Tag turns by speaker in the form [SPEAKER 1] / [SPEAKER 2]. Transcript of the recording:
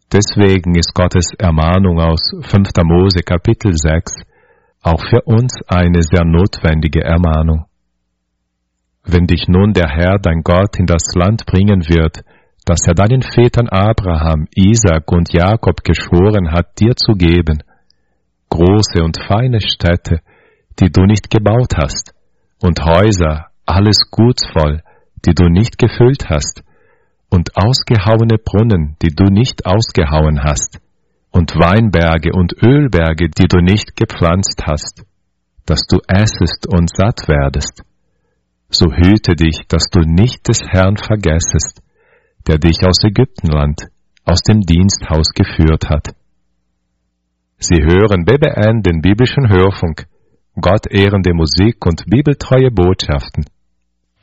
[SPEAKER 1] Deswegen ist Gottes Ermahnung aus 5. Mose Kapitel 6 auch für uns eine sehr notwendige Ermahnung. Wenn dich nun der Herr, dein Gott, in das Land bringen wird, das er deinen Vätern Abraham, Isaak und Jakob geschworen hat, dir zu geben, große und feine Städte, die du nicht gebaut hast, und Häuser, alles gutsvoll, die du nicht gefüllt hast, und ausgehauene Brunnen, die du nicht ausgehauen hast, und Weinberge und Ölberge, die du nicht gepflanzt hast, dass du essest und satt werdest. So hüte dich, dass du nicht des Herrn vergessest, der dich aus Ägyptenland, aus dem Diensthaus geführt hat. Sie hören BBN, den biblischen Hörfunk, Gott ehrende Musik und bibeltreue Botschaften.